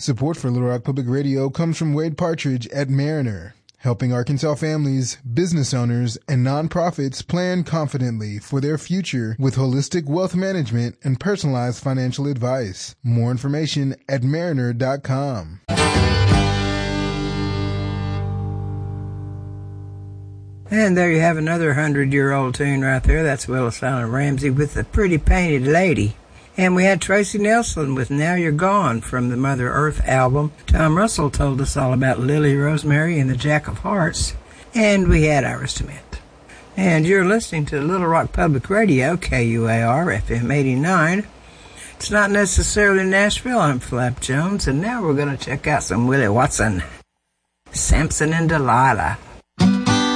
Support for Little Rock Public Radio comes from Wade Partridge at Mariner, helping Arkansas families, business owners, and nonprofits plan confidently for their future with holistic wealth management and personalized financial advice. More information at mariner.com. And there you have another 100-year-old tune right there. That's Willis Allen Ramsey with The Pretty Painted Lady. And we had Tracy Nelson with Now You're Gone from the Mother Earth album. Tom Russell told us all about Lily Rosemary and the Jack of Hearts. And we had Iris DeMent. And you're listening to Little Rock Public Radio, KUAR, FM 89. It's not necessarily Nashville. I'm Flap Jones. And now we're going to check out some Willie Watson. Samson and Delilah.